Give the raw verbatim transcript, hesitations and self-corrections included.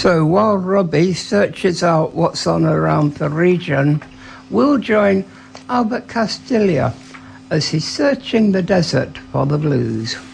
So while Robbie searches out what's on around the region, we'll join Albert Castilla as he's searching the desert for the blues.